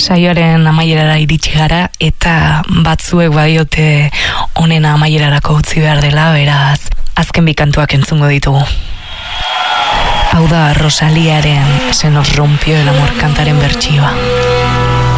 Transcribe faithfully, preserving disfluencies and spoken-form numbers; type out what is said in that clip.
saioaren amaierara iritsi gara, eta batzuek badiote honena amaierarako utzi behar dela, beraz, azken bi kantuak entzungo ditugu. Hau da Rosaliaren Se nos rompió el amor kantaren bertsioa.